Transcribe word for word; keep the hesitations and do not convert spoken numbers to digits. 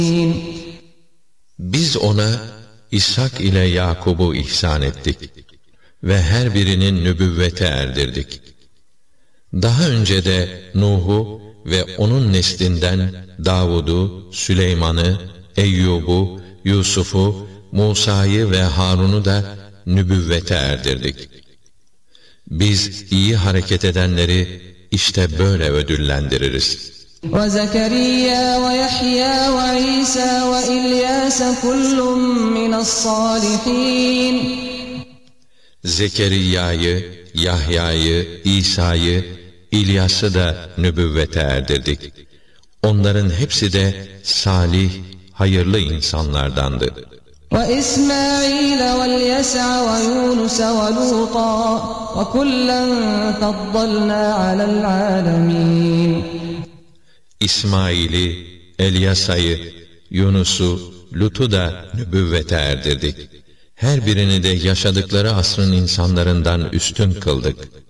Biz ona İshak ile Yakub'u ihsan ettik ve her birinin nübüvvete erdirdik. Daha önce de Nuh'u ve onun neslinden Davud'u, Süleyman'ı, Eyyub'u, Yusuf'u, Musa'yı ve Harun'u da nübüvvete erdirdik. Biz iyi hareket edenleri işte böyle ödüllendiririz. وَزَكَرِيَّا وَيَحْيَا وَعِيسَى وَإِلْيَاسَ كُلٌّ مِّنَ الصَّالِحِينَ Zekeriya'yı, Yahya'yı, İsa'yı, İlyas'ı da nübüvvete erdirdik. Onların hepsi de salih, hayırlı insanlardandı. وَإِسْمَاعِيلَ وَالْيَسَعَ وَيُونُسَ وَلُوطًا وَكُلًّا فَضَّلْنَا عَلَى الْعَالَمِينَ İsmail'i, Elyasa'yı, Yunus'u, Lut'u da nübüvvete erdirdik. Her birini de yaşadıkları asrın insanlarından üstün kıldık.